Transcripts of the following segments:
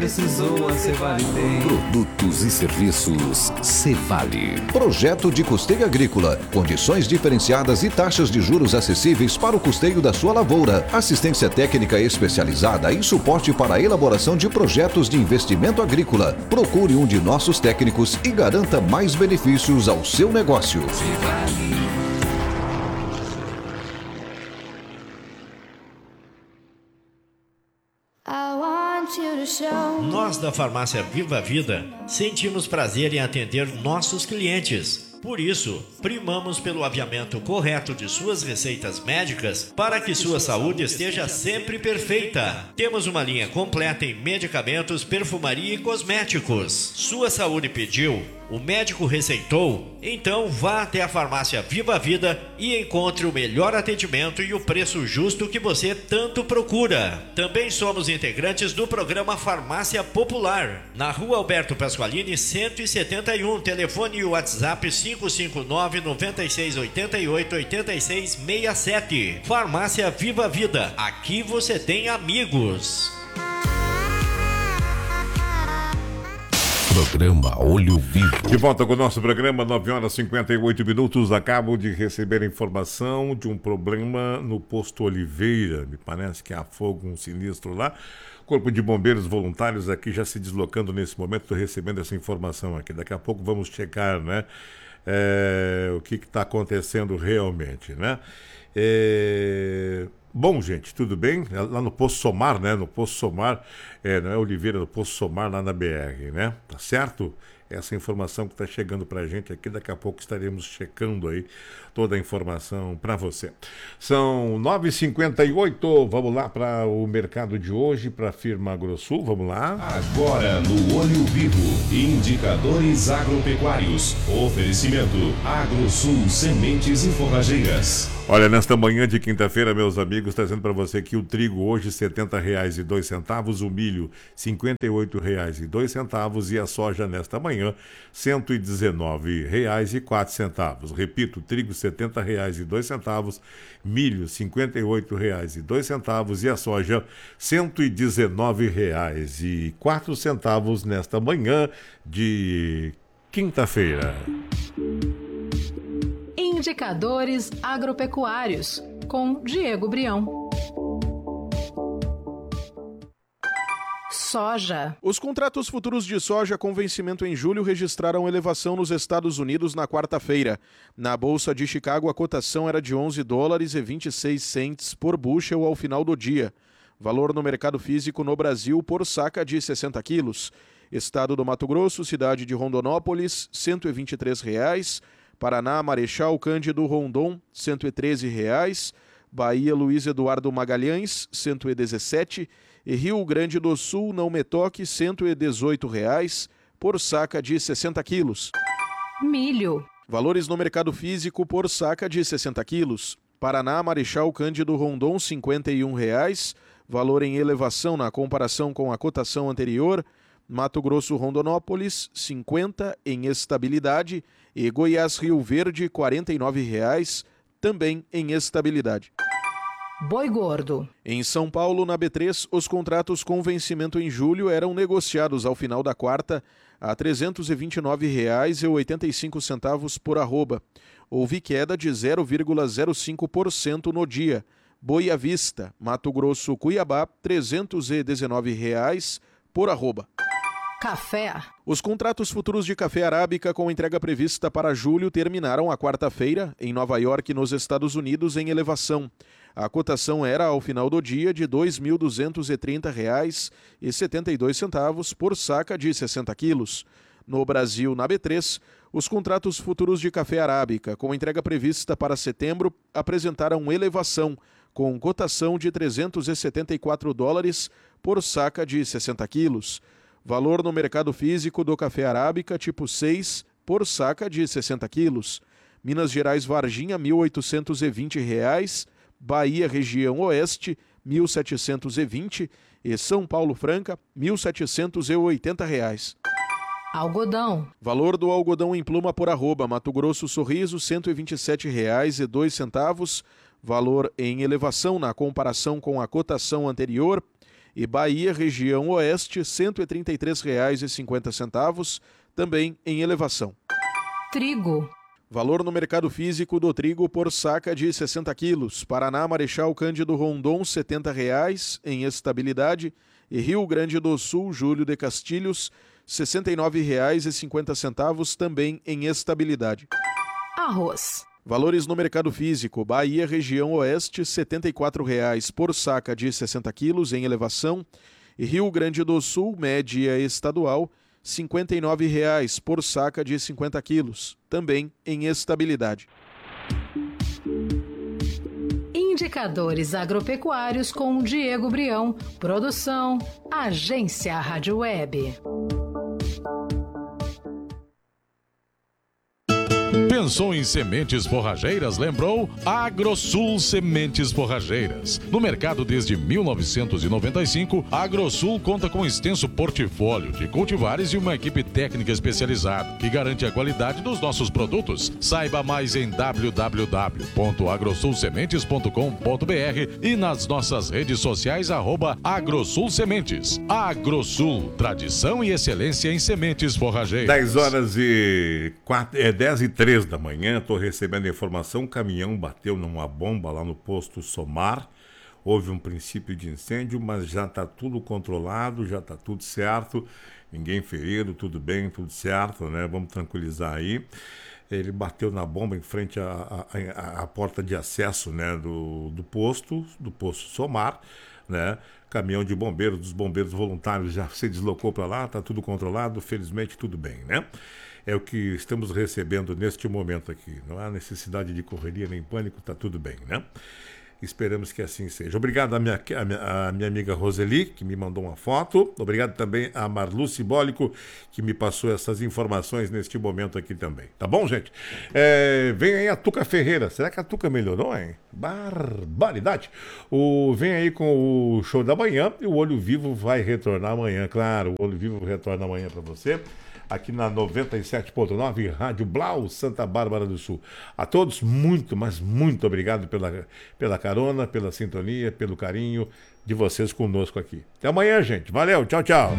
Precisou, a Cevale tem. Produtos e serviços Cevale. Projeto de custeio agrícola. Condições diferenciadas e taxas de juros acessíveis para o custeio da sua lavoura. Assistência técnica especializada e suporte para a elaboração de projetos de investimento agrícola. Procure um de nossos técnicos e garanta mais benefícios ao seu negócio. Cevale. Nós da Farmácia Viva Vida sentimos prazer em atender nossos clientes. Por isso, primamos pelo aviamento correto de suas receitas médicas para que sua saúde esteja sempre perfeita. Temos uma linha completa em medicamentos, perfumaria e cosméticos. Sua saúde pediu? O médico receitou? Então vá até a Farmácia Viva Vida e encontre o melhor atendimento e o preço justo que você tanto procura. Também somos integrantes do programa Farmácia Popular, na Rua Alberto Pasqualini 171, telefone e WhatsApp 559-9688-8667. Farmácia Viva Vida, aqui você tem amigos. Programa Olho Vivo. De volta com o nosso programa, 9h58. Acabo de receber a informação de um problema no posto Oliveira. Me parece que há fogo, um sinistro lá. Corpo de Bombeiros Voluntários aqui já se deslocando nesse momento. Estou recebendo essa informação aqui. Daqui a pouco vamos checar, né? O que está acontecendo realmente, né? Bom, gente, tudo bem? Lá no Posto Somar, né? No Posto Somar, não é Oliveira, no Posto Somar, lá na BR, né? Tá certo? Essa informação que está chegando para a gente aqui, daqui a pouco estaremos checando aí toda a informação para você. São 9h58, vamos lá para o mercado de hoje, para a firma AgroSul, vamos lá. Agora no Olho Vivo, indicadores agropecuários, oferecimento AgroSul Sementes e Forrageiras. Olha, nesta manhã de quinta-feira, meus amigos, trazendo para você que o trigo hoje R$ 70,02, o milho R$ 58,02 e a soja nesta manhã R$ 119,04. Repito, trigo R$ 70,02, milho R$ 58,02 e a soja R$ 119,04 nesta manhã de quinta-feira. Indicadores agropecuários, com Diego Brião. Soja. Os contratos futuros de soja com vencimento em julho registraram elevação nos Estados Unidos na quarta-feira. Na Bolsa de Chicago, a cotação era de $11,26 por bushel ao final do dia. Valor no mercado físico no Brasil por saca de 60 quilos. Estado do Mato Grosso, cidade de Rondonópolis, R$ 123,00. Paraná, Marechal Cândido Rondon, R$ 113,00. Bahia, Luiz Eduardo Magalhães, R$ 117,00. E Rio Grande do Sul, Não Metoque, R$ 118,00 por saca de 60 quilos. Milho. Valores no mercado físico por saca de 60 quilos. Paraná, Marechal Cândido Rondon, R$ 51,00. Valor em elevação na comparação com a cotação anterior. Mato Grosso, Rondonópolis, 50 em estabilidade. E Goiás, Rio Verde, R$ 49,00, também em estabilidade. Boi gordo. Em São Paulo, na B3, os contratos com vencimento em julho eram negociados ao final da quarta a R$ 329,85 por arroba. Houve queda de 0,05% no dia. Boi à vista, Mato Grosso, Cuiabá, R$ 319,00 por arroba. Café. Os contratos futuros de café arábica com entrega prevista para julho terminaram a quarta-feira, em Nova York, nos Estados Unidos, em elevação. A cotação era, ao final do dia, de R$ 2.230,72 por saca de 60 quilos. No Brasil, na B3, os contratos futuros de café arábica com entrega prevista para setembro apresentaram elevação, com cotação de $374 por saca de 60 quilos. Valor no mercado físico do café arábica tipo 6 por saca de 60 quilos. Minas Gerais Varginha, R$ 1.820. Bahia Região Oeste, R$ 1.720. E São Paulo Franca, R$ 1.780. Algodão. Valor do algodão em pluma por arroba. Mato Grosso Sorriso, R$ 127,02. Valor em elevação na comparação com a cotação anterior. e Bahia, região oeste, R$ 133,50, também em elevação. Trigo. Valor no mercado físico do trigo por saca de 60 quilos. Paraná, Marechal Cândido Rondon, R$ 70,00 em estabilidade. E Rio Grande do Sul, Júlio de Castilhos, R$ 69,50 também em estabilidade. Arroz. Valores no mercado físico. Bahia, região oeste, R$ 74,00 por saca de 60 quilos em elevação. E Rio Grande do Sul, média estadual, R$ 59,00 por saca de 50 quilos, também em estabilidade. Indicadores agropecuários com Diego Brião. Produção, Agência Rádio Web. Pensou em sementes forrageiras? Lembrou? AgroSul Sementes Forrageiras. No mercado desde 1995, a AgroSul conta com um extenso portfólio de cultivares e uma equipe técnica especializada que garante a qualidade dos nossos produtos. Saiba mais em www.agrosulsementes.com.br e nas nossas redes sociais @AgroSul Sementes. AgroSul, tradição e excelência em sementes forrageiras. 10h03 da manhã, estou recebendo informação, um caminhão bateu numa bomba lá no posto Somar, houve um princípio de incêndio, mas já está tudo controlado, já está tudo certo, ninguém ferido, tudo bem, tudo certo, né? Vamos tranquilizar aí. Ele bateu na bomba em frente à porta de acesso, né, do posto Somar, né? Caminhão de bombeiros, dos bombeiros voluntários já se deslocou para lá, está tudo controlado, felizmente tudo bem, né? É o que estamos recebendo neste momento aqui. Não há necessidade de correria nem pânico, está tudo bem, né? Esperamos que assim seja. Obrigado à minha amiga Roseli, que me mandou uma foto. Obrigado também a Marlu Cibólico, que me passou essas informações neste momento aqui também. Tá bom, gente? Vem aí a Tuca Ferreira. Será que a Tuca melhorou, hein? Barbaridade! Vem aí com o show da manhã e o Olho Vivo vai retornar amanhã. Claro, o Olho Vivo retorna amanhã para você. Aqui na 97.9, Rádio Blau, Santa Bárbara do Sul. A todos, muito, mas muito obrigado pela carona, pela sintonia, pelo carinho de vocês conosco aqui. Até amanhã, gente. Valeu, tchau, tchau.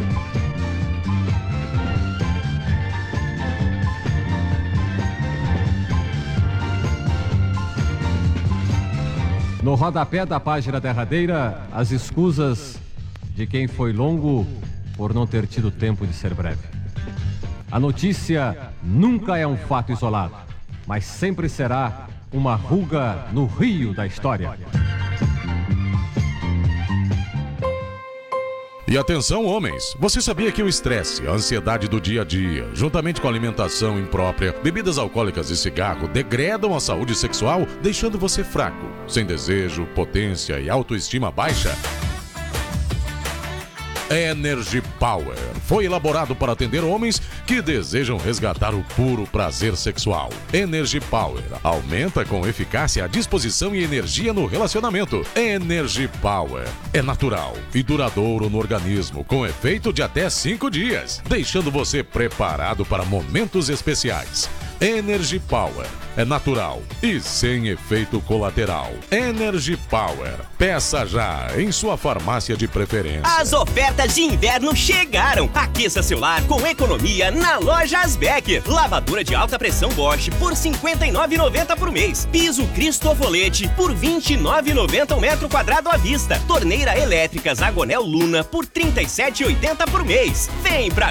No rodapé da página derradeira, as escusas de quem foi longo por não ter tido tempo de ser breve. A notícia nunca é um fato isolado, mas sempre será uma ruga no rio da história. E atenção, homens, você sabia que o estresse, a ansiedade do dia a dia, juntamente com a alimentação imprópria, bebidas alcoólicas e cigarro, degradam a saúde sexual, deixando você fraco, sem desejo, potência e autoestima baixa? Energy Power foi elaborado para atender homens que desejam resgatar o puro prazer sexual. Energy Power aumenta com eficácia a disposição e energia no relacionamento. Energy Power é natural e duradouro no organismo, com efeito de até 5 dias, deixando você preparado para momentos especiais. Energy Power é natural e sem efeito colateral. Energy Power. Peça já em sua farmácia de preferência. As ofertas de inverno chegaram. Aqueça seu lar com economia na loja Asbeck. Lavadora de alta pressão Bosch por R$ 59,90 por mês. Piso Cristofolete por R$ 29,90 o metro quadrado à vista. Torneira elétrica Zagonel Luna por R$ 37,80 por mês. Vem pra